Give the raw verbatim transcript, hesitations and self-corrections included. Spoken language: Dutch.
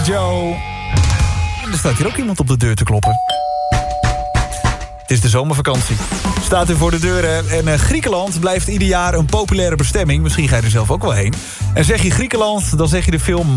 Joe. En er staat hier ook iemand op de deur te kloppen. Het is de zomervakantie. Staat u voor de deur, hè? En uh, Griekenland blijft ieder jaar een populaire bestemming. Misschien ga je er zelf ook wel heen. En zeg je Griekenland, dan zeg je de film